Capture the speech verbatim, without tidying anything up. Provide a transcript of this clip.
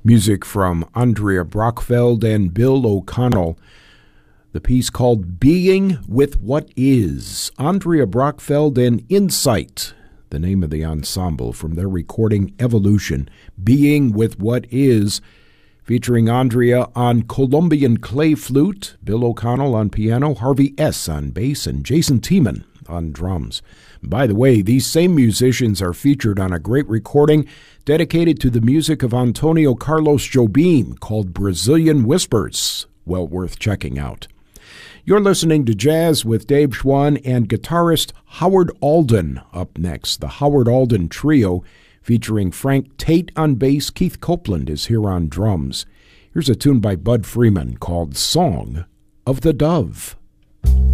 Music from Andrea Brockfeld and Bill O'Connell. The piece called Being with What Is. Andrea Brockfeld and Insight, the name of the ensemble from their recording Evolution. Being with What Is, featuring Andrea on Colombian clay flute, Bill O'Connell on piano, Harvey S. on bass, and Jason Tiemann on drums. By the way, these same musicians are featured on a great recording dedicated to the music of Antonio Carlos Jobim called Brazilian Whispers. Well worth checking out. You're listening to Jazz with Dave Schwann and guitarist Howard Alden. Up next, the Howard Alden Trio featuring Frank Tate on bass. Keith Copeland is here on drums. Here's a tune by Bud Freeman called Song of the Dove.